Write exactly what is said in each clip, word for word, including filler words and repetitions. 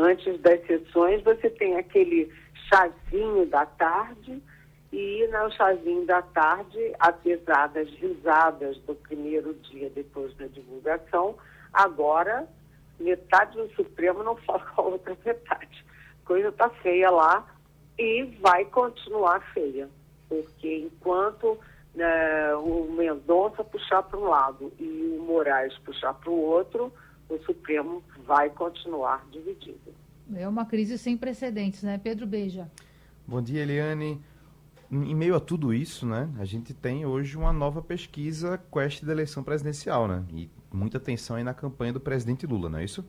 antes das sessões, você tem aquele chazinho da tarde, e no chazinho da tarde, apesar das risadas do primeiro dia depois da divulgação, agora metade do Supremo não fala com a outra metade. A coisa está feia lá e vai continuar feia, porque enquanto né, o Mendonça puxar para um lado e o Moraes puxar para o outro, o Supremo vai continuar dividido. É uma crise sem precedentes, né? Pedro Beja. Bom dia, Eliane. Em meio a tudo isso, né, a gente tem hoje uma nova pesquisa Quest da eleição presidencial, né? E muita atenção aí na campanha do presidente Lula, não é isso?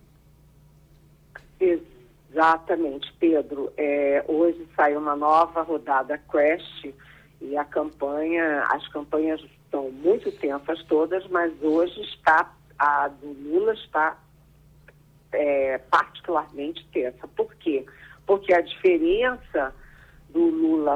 Exatamente, Pedro. É, hoje sai uma nova rodada Quest e a campanha, as campanhas estão muito tensas todas, mas hoje está, a do Lula está é, particularmente tensa. Por quê? Porque a diferença do Lula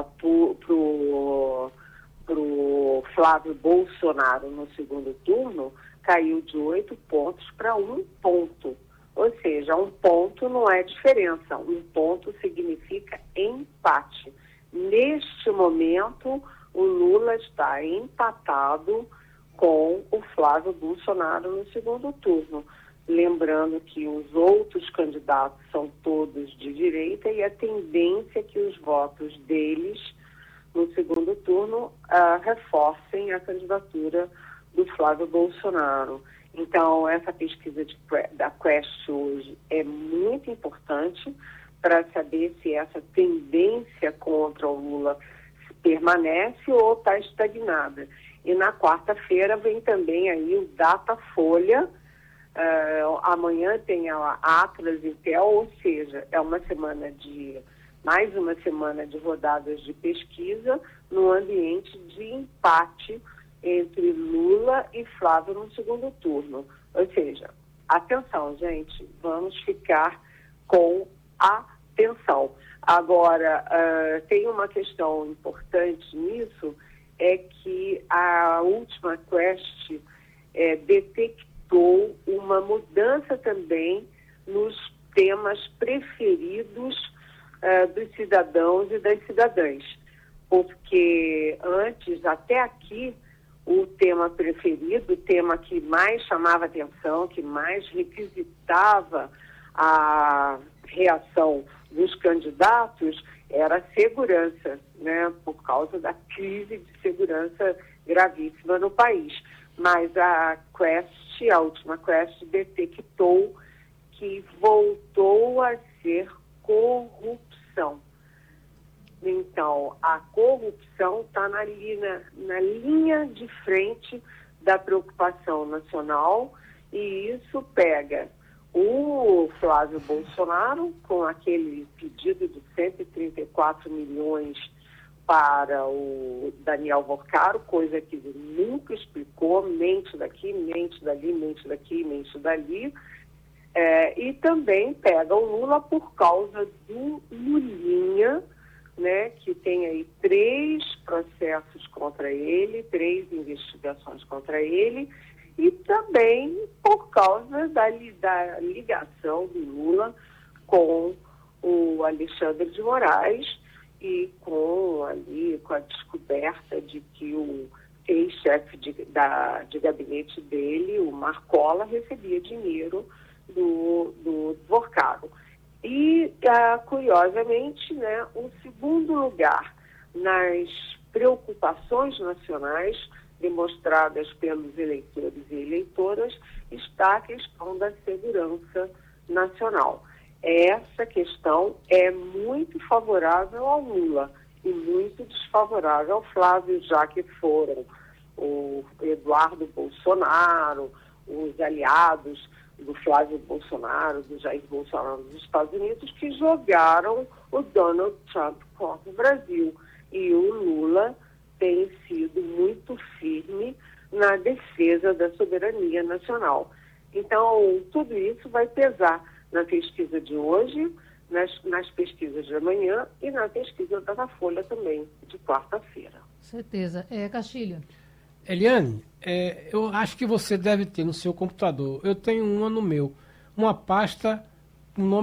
pro, pro Flávio Bolsonaro no segundo turno caiu de oito pontos para um ponto. Ou seja, um ponto não é diferença, um ponto significa empate. Neste momento, o Lula está empatado com o Flávio Bolsonaro no segundo turno. Lembrando que os outros candidatos são todos de direita e a tendência é que os votos deles no segundo turno uh, reforcem a candidatura do Flávio Bolsonaro. Então, essa pesquisa de, da Quest hoje é muito importante para saber se essa tendência contra o Lula permanece ou está estagnada. E na quarta-feira vem também aí o Datafolha. Uh, amanhã tem a Atlas Intel, ou seja, é uma semana de, mais uma semana de rodadas de pesquisa no ambiente de empate entre Lula e Flávio no segundo turno. Ou seja, atenção, gente, vamos ficar com atenção. Agora, uh, tem uma questão importante nisso, é que a última Quest é, detectou uma mudança também nos temas preferidos uh, dos cidadãos e das cidadãs. Porque antes, até aqui, o tema preferido, o tema que mais chamava atenção, que mais requisitava a reação dos candidatos, era a segurança, né, por causa da crise de segurança gravíssima no país. Mas a Quest, a última Quest, detectou que voltou a ser corrupção. Então, a corrupção está na, na, na linha de frente da preocupação nacional e isso pega o Flávio Bolsonaro com aquele pedido de cento e trinta e quatro milhões para o Daniel Vorcaro, coisa que ele nunca explicou, mente daqui, mente dali, mente daqui, mente dali. É, e também pega o Lula por causa do Lulinha, né, que tem aí três processos contra ele, três investigações contra ele, e também por causa da, da ligação do Lula com o Alexandre de Moraes e com, ali, com a descoberta de que o ex-chefe de, da, de gabinete dele, o Marcola, recebia dinheiro do, do Vorcaro. E, uh, curiosamente, né, o segundo lugar nas preocupações nacionais demonstradas pelos eleitores e eleitoras está a questão da segurança nacional. Essa questão é muito favorável ao Lula e muito desfavorável ao Flávio, já que foram o Eduardo Bolsonaro, os aliados do Flávio Bolsonaro, do Jair Bolsonaro dos Estados Unidos, que jogaram o Donald Trump contra o Brasil. E o Lula tem sido muito firme na defesa da soberania nacional. Então, tudo isso vai pesar na pesquisa de hoje, nas, nas pesquisas de amanhã e na pesquisa da Datafolha também, de quarta-feira. Certeza. É, Castilho. Eliane, é, eu acho que você deve ter no seu computador, eu tenho uma no meu, uma pasta com o nome